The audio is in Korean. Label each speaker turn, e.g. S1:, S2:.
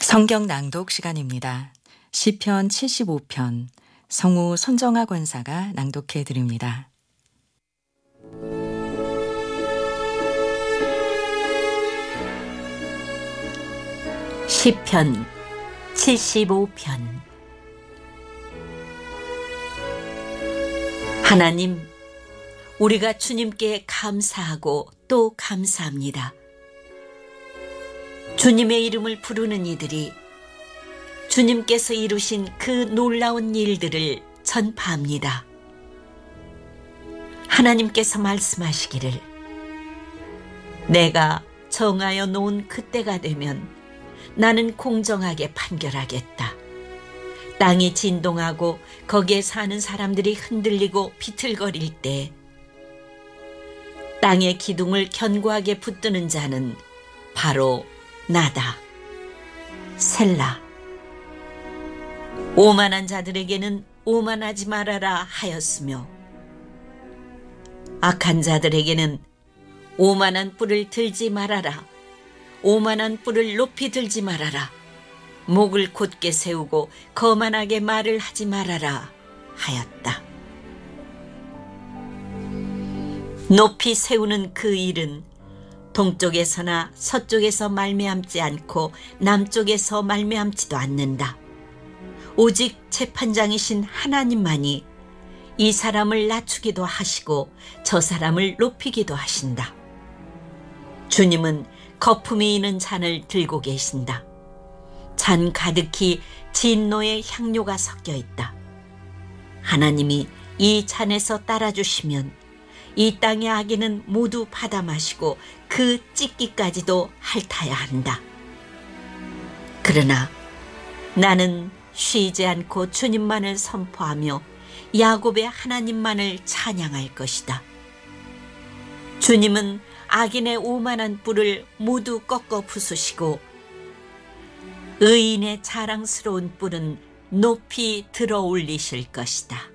S1: 성경 낭독 시간입니다. 시편 75편 성우 손정아 권사가 낭독해 드립니다.
S2: 시편 75편. 하나님, 우리가 주님께 감사하고 또 감사합니다. 주님의 이름을 부르는 이들이 주님께서 이루신 그 놀라운 일들을 전파합니다. 하나님께서 말씀하시기를, 내가 정하여 놓은 그때가 되면 나는 공정하게 판결하겠다. 땅이 진동하고 거기에 사는 사람들이 흔들리고 비틀거릴 때 땅의 기둥을 견고하게 붙드는 자는 바로 나다. 셀라. 오만한 자들에게는 오만하지 말아라 하였으며 악한 자들에게는 오만한 뿔을 들지 말아라. 오만한 뿔을 높이 들지 말아라. 목을 곧게 세우고 거만하게 말을 하지 말아라 하였다. 높이 세우는 그 일은 동쪽에서나 서쪽에서 말미암지 않고 남쪽에서 말미암지도 않는다. 오직 재판장이신 하나님만이 이 사람을 낮추기도 하시고 저 사람을 높이기도 하신다. 주님은 거품이 있는 잔을 들고 계신다. 잔 가득히 진노의 향료가 섞여 있다. 하나님이 이 잔에서 따라주시면 이 땅의 악인은 모두 받아 마시고 그 찢기까지도 핥아야 한다. 그러나 나는 쉬지 않고 주님만을 선포하며 야곱의 하나님만을 찬양할 것이다. 주님은 악인의 오만한 뿔을 모두 꺾어 부수시고 의인의 자랑스러운 뿔은 높이 들어 올리실 것이다.